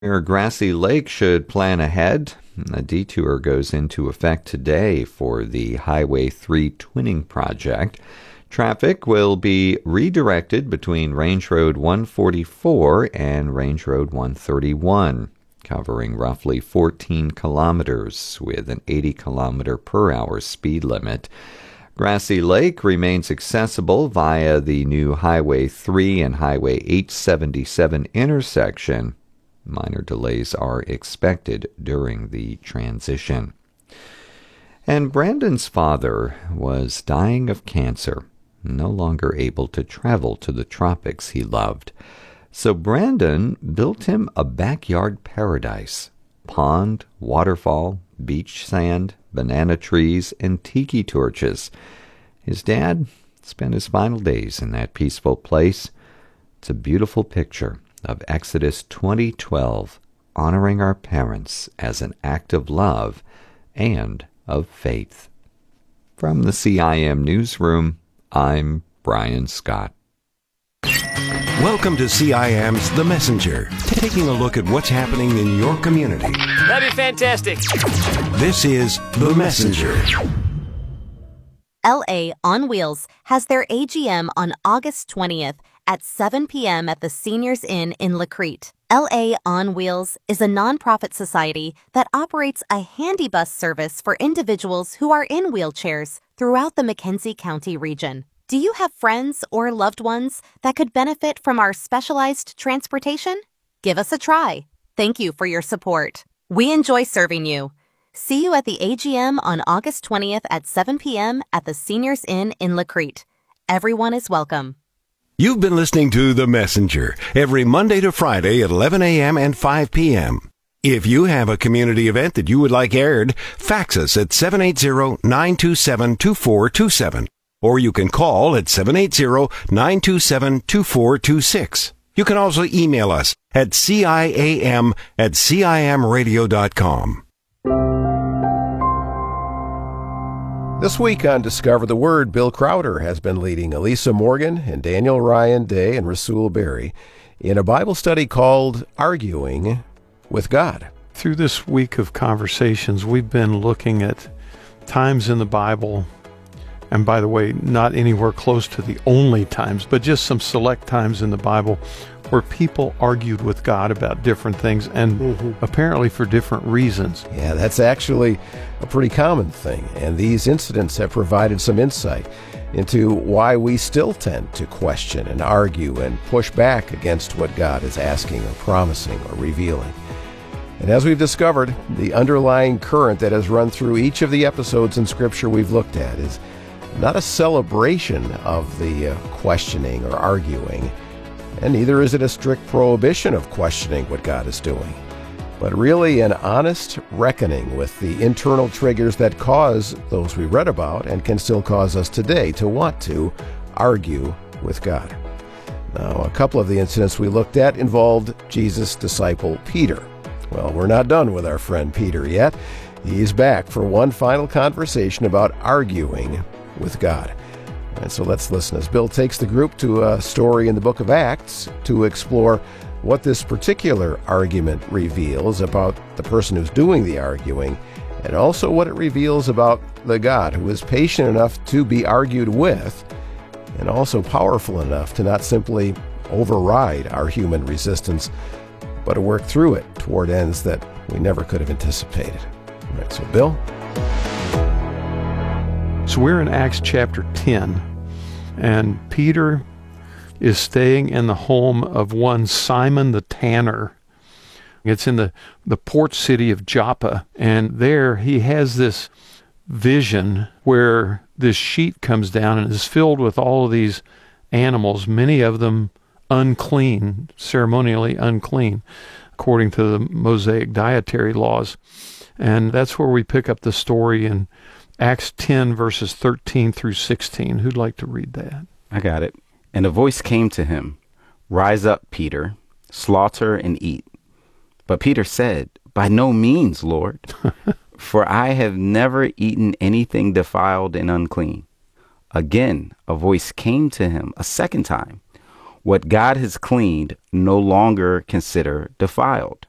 Near Grassy Lake should plan ahead. A detour goes into effect today for the Highway 3 twinning project. Traffic will be redirected between Range Road 144 and Range Road 131, covering roughly 14 kilometers with an 80 kilometer per hour speed limit. Grassy Lake remains accessible via the new Highway 3 and Highway 877 intersection. Minor delays are expected during the transition. And Brandon's father was dying of cancer, no longer able to travel to the tropics he loved. So Brandon built him a backyard paradise. Pond, waterfall, beach sand, banana trees, and tiki torches. His dad spent his final days in that peaceful place. It's a beautiful picture of Exodus 20:12, honoring our parents as an act of love and of faith. From the CIM Newsroom, I'm Brian Scott. Welcome to CIM's The Messenger, taking a look at what's happening in your community. That'd be fantastic. This is The Messenger. LA on Wheels has their AGM on August 20th at 7 p.m. at the Seniors Inn in La Crete. LA on Wheels is a nonprofit society that operates a handy bus service for individuals who are in wheelchairs throughout the McKenzie County region. Do you have friends or loved ones that could benefit from our specialized transportation? Give us a try. Thank you for your support. We enjoy serving you. See you at the AGM on August 20th at 7 p.m. at the Seniors Inn in La Crete. Everyone is welcome. You've been listening to The Messenger every Monday to Friday at 11 a.m. and 5 p.m. If you have a community event that you would like aired, fax us at 780-927-2427. Or you can call at 780-927-2426. You can also email us at ciam@cimradio.com. This week on Discover the Word, Bill Crowder has been leading Elisa Morgan and Daniel Ryan Day and Rasul Berry in a Bible study called Arguing with God. Through this week of conversations, we've been looking at times in the Bible, and by the way, not anywhere close to the only times, but just some select times in the Bible where people argued with God about different things, and apparently for different reasons. Yeah, that's actually a pretty common thing, and these incidents have provided some insight into why we still tend to question and argue and push back against what God is asking or promising or revealing. And as we've discovered, the underlying current that has run through each of the episodes in Scripture we've looked at is not a celebration of the questioning or arguing, and neither is it a strict prohibition of questioning what God is doing, but really an honest reckoning with the internal triggers that cause those we read about and can still cause us today to want to argue with God. Now, a couple of the incidents we looked at involved Jesus' disciple Peter. Well, we're not done with our friend Peter yet. He's back for one final conversation about arguing with God. And so let's listen as Bill takes the group to a story in the book of Acts to explore what this particular argument reveals about the person who's doing the arguing, and also what it reveals about the God who is patient enough to be argued with, and also powerful enough to not simply override our human resistance, but to work through it toward ends that we never could have anticipated. All right, so Bill? So we're in Acts chapter 10, and Peter is staying in the home of one Simon the tanner. It's in the port city of Joppa, and there he has this vision where this sheet comes down and is filled with all of these animals, many of them unclean, ceremonially unclean, according to the Mosaic dietary laws. And that's where we pick up the story in Acts 10, verses 13 through 16. Who'd like to read that? I got it. And a voice came to him, "Rise up, Peter, slaughter and eat." But Peter said, "By no means, Lord, for I have never eaten anything defiled and unclean." Again, a voice came to him a second time, "What God has cleaned, no longer consider defiled."